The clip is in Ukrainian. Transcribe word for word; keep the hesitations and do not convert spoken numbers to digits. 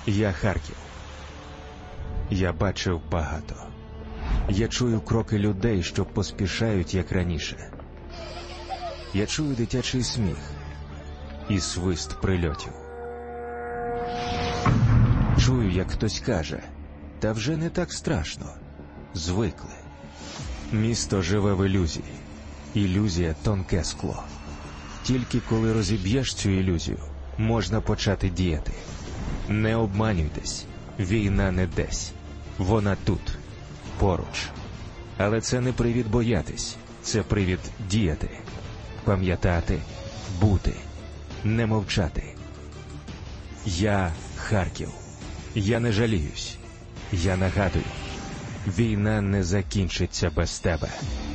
Я Харків. Я бачив багато. Я чую кроки людей, що поспішають, як раніше. Я чую дитячий сміх і свист прильотів. Чую, як хтось каже, та вже не так страшно. Звикли. Місто живе в ілюзії. Ілюзія – тонке скло. Тільки коли розіб'єш цю ілюзію, можна почати діяти. Не обманюйтесь. Війна не десь. Вона тут. Поруч. Але це не привід боятись. Це привід діяти. Пам'ятати. Бути. Не мовчати. Я Харків. Я не жаліюсь. Я нагадую. Війна не закінчиться без тебе.